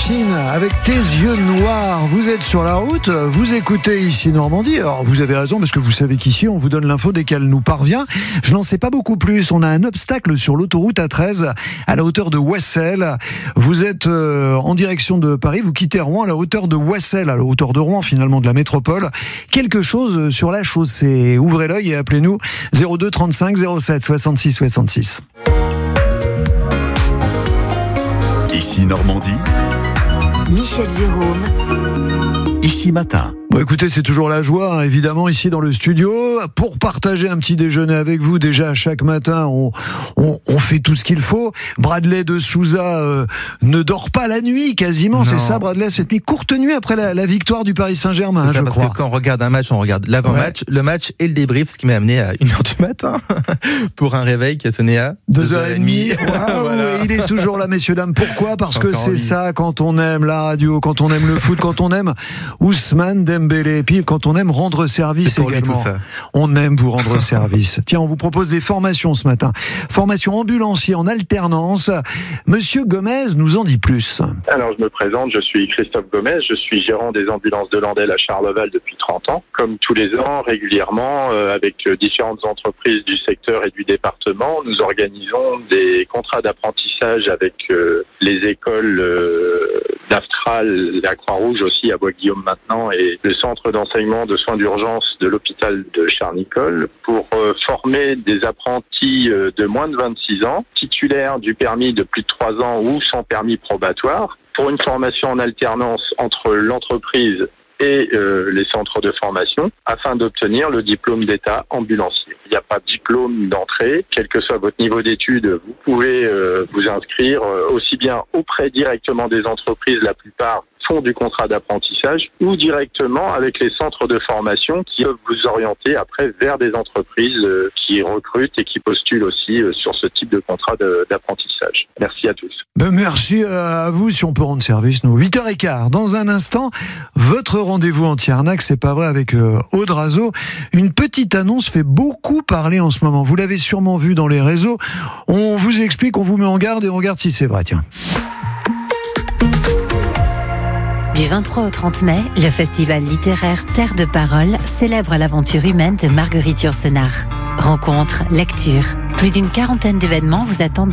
Machine avec Tes yeux noirs. Vous êtes sur la route, vous écoutez ici Normandie. Alors vous avez raison parce que vous savez qu'ici on vous donne l'info dès qu'elle nous parvient. Je n'en sais pas beaucoup plus. On a un obstacle sur l'autoroute A13 à la hauteur de Ouessel. Vous êtes en direction de Paris, vous quittez Rouen à la hauteur de Ouessel, à la hauteur de Rouen finalement de la métropole. Quelque chose sur la chaussée. Ouvrez l'œil et appelez-nous 02 35 07 66 66. Ici Normandie, Michel Jérôme. Ici Matin. Bon, écoutez, c'est toujours la joie, hein, évidemment, ici dans le studio, pour partager un petit déjeuner avec vous. Déjà, chaque matin, on fait tout ce qu'il faut. Bradley de Souza ne dort pas la nuit, quasiment. Non. C'est ça, Bradley, cette nuit, courte nuit après la victoire du Paris Saint-Germain, c'est ça, je parce crois. Que quand on regarde un match, on regarde l'avant-match, le match et le débrief, ce qui m'a amené à 1h du matin pour un réveil qui a sonné à 2h30. Wow, voilà. Il est toujours là, messieurs, dames. Pourquoi ? Parce que c'est ça, quand on aime la radio, quand on aime le foot, quand on aime Ousmane Dembélé, et puis quand on aime rendre service également. Tout ça. On aime vous rendre service. Tiens, on vous propose des formations ce matin. Formation ambulancier en alternance. Monsieur Gomez nous en dit plus. Alors, je me présente, je suis Christophe Gomez, je suis gérant des ambulances de Landel à Charleval depuis 30 ans. Comme tous les ans, régulièrement, avec différentes entreprises du secteur et du département, nous organisons des contrats d'apprentissage avec les écoles d'Astral, la Croix-Rouge aussi à Bois-Guillaume maintenant, et le centre d'enseignement de soins d'urgence de l'hôpital de Charnicole pour former des apprentis de moins de 26 ans, titulaires du permis de plus de 3 ans ou sans permis probatoire, pour une formation en alternance entre l'entreprise et les centres de formation afin d'obtenir le diplôme d'État ambulancier. Il n'y a pas de diplôme d'entrée, quel que soit votre niveau d'études, vous pouvez vous inscrire aussi bien auprès directement des entreprises, la plupart font du contrat d'apprentissage, ou directement avec les centres de formation qui peuvent vous orienter après vers des entreprises qui recrutent et qui postulent aussi sur ce type de contrat d'apprentissage. Merci à tous. Merci à vous, si on peut rendre service, nous. 8h15, dans un instant, votre rendez-vous anti-arnaque, c'est pas vrai, avec Aude Razo. Une petite annonce fait beaucoup parler en ce moment. Vous l'avez sûrement vu dans les réseaux. On vous explique, on vous met en garde et on regarde si c'est vrai, tiens. Du 23 au 30 mai, le festival littéraire Terre de Parole célèbre l'aventure humaine de Marguerite Yourcenar. Rencontres, lectures, plus d'une quarantaine d'événements vous attendent